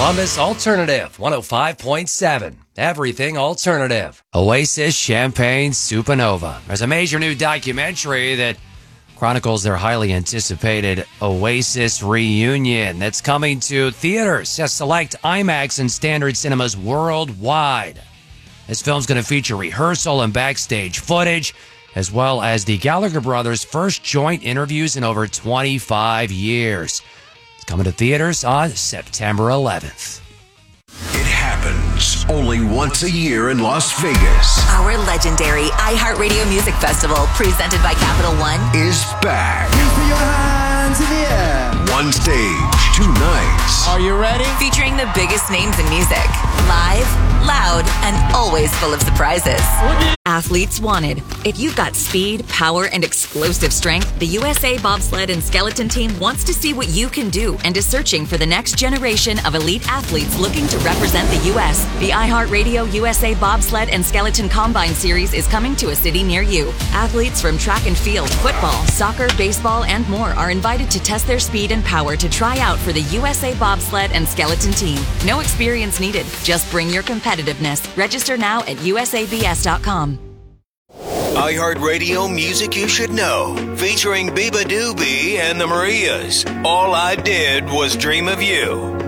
Columbus Alternative 105.7. Everything alternative. Oasis Champagne Supernova. There's a major new documentary that chronicles their highly anticipated Oasis reunion that's coming to theaters at select IMAX and standard cinemas worldwide. This film's going to feature rehearsal and backstage footage, as well as the Gallagher brothers' first joint interviews in over 25 years. It's coming to theaters on September 11th. It happens only once a year in Las Vegas. Our legendary iHeartRadio Music Festival, presented by Capital One, Is back. Please put your hands in the air. One stage, 2 nights. Are you ready? featuring the biggest names in music. Live, loud, and always full of surprises. Athletes wanted. If you've got speed, power, and explosive strength, the USA Bobsled and Skeleton Team wants to see what you can do and is searching for the next generation of elite athletes looking to represent the U.S. The iHeartRadio USA Bobsled and Skeleton Combine Series is coming to a city near you. Athletes from track and field, football, soccer, baseball, and more are invited to test their speed and power to try out for the USA Bobsled and Skeleton Team. No experience needed. Just bring your competitiveness. Register now at usabs.com. iHeartRadio Music You Should Know, featuring Biba Doobie and the Marias. All I Did Was Dream of You.